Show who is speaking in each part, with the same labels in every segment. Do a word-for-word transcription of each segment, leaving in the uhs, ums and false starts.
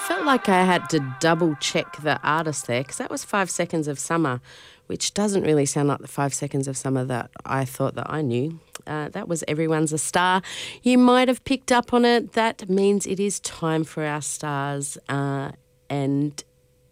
Speaker 1: felt like I had to double check the artist there because that was Five Seconds of Summer, which doesn't really sound like the Five Seconds of Summer that I thought that I knew. Uh, that was Everyone's a Star. You might have picked up on it. That means it is time for our stars uh, and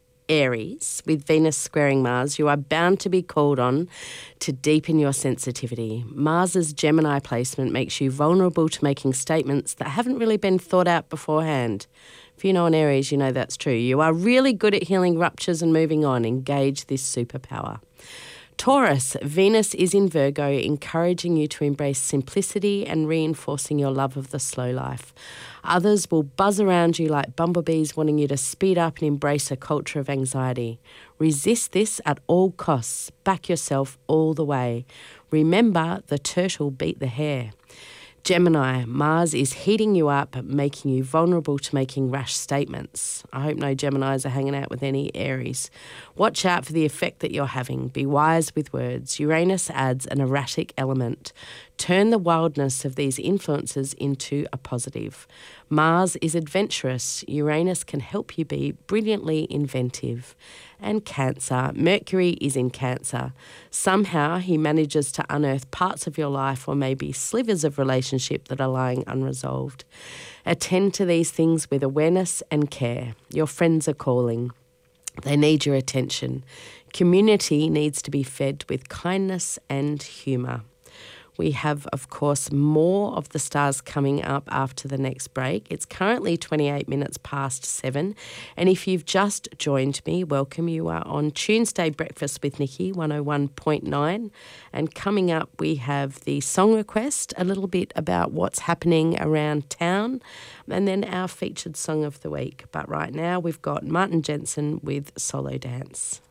Speaker 1: Aries, with Venus squaring Mars, you are bound to be called on to deepen your sensitivity. Mars's Gemini placement makes you vulnerable to making statements that haven't really been thought out beforehand. If you know an Aries, you know that's true. You are really good at healing ruptures and moving on. Engage this superpower. Taurus, Venus is in Virgo, encouraging you to embrace simplicity and reinforcing your love of the slow life. Others will buzz around you like bumblebees, wanting you to speed up and embrace a culture of anxiety. Resist this at all costs. Back yourself all the way. Remember, the turtle beat the hare. Gemini, Mars is heating you up, making you vulnerable to making rash statements. I hope no Geminis are hanging out with any Aries. Watch out for the effect that you're having. Be wise with words. Uranus adds an erratic element. Turn the wildness of these influences into a positive. Mars is adventurous. Uranus can help you be brilliantly inventive. And Cancer, Mercury is in Cancer. Somehow he manages to unearth parts of your life or maybe slivers of relationship that are lying unresolved. Attend to these things with awareness and care. Your friends are calling. They need your attention. Community needs to be fed with kindness and humour. We have, of course, more of the stars coming up after the next break. It's currently twenty-eight minutes past seven. And if you've just joined me, welcome. You are on Tuesday Breakfast with Nikki, one oh one point nine. And coming up, we have the song request, a little bit about what's happening around town, and then our featured song of the week. But right now, we've got Martin Jensen with Solo Dance.